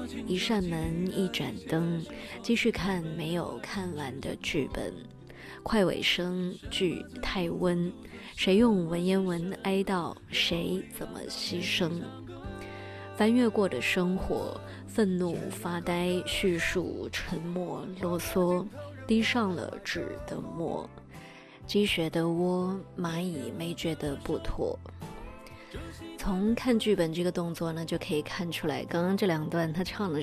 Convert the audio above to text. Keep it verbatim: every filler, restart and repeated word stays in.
一扇门一盏灯，继续看没有看完的剧本。快尾声，剧太温，谁用文言文哀悼，谁怎么牺牲？翻阅过的生活，愤怒、发呆、叙述、沉默、啰嗦，滴上了纸的墨。积雪的窝，蚂蚁没觉得不妥。从看剧本这个动作呢，就可以看出来，刚刚这两段他唱的